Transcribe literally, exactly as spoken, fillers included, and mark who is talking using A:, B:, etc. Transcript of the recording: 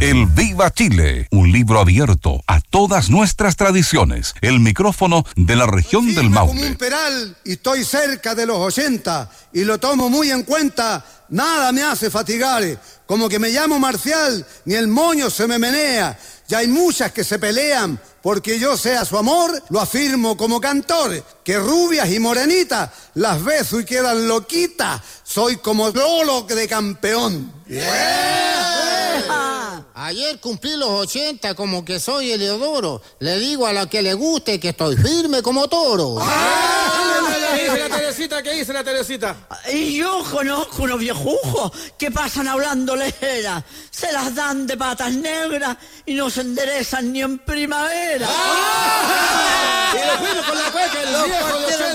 A: El Viva Chile, un libro abierto a todas nuestras tradiciones. El micrófono de la región
B: Firme
A: del Maule.
B: como un peral y estoy cerca de los ochenta y lo tomo muy en cuenta. Nada me hace fatigar, como que me llamo Marcial, ni el moño se me menea. Ya hay muchas que se pelean porque yo sea su amor, lo afirmo como cantor, que rubias y morenitas las beso y quedan loquitas. Soy como Lolo de campeón.
C: Yeah. Ayer cumplí los ochenta como que soy Eleodoro. Le digo a la que le guste que estoy firme como toro.
D: ¿Qué dice la Teresita? ¿Qué dice la Teresita?
E: Y yo conozco unos viejujos que pasan hablando lejera. Se las dan de patas negras y no se enderezan ni en primavera.
D: ¡Ah! Y lo fuimos con la cueca, el viejo de ochenta.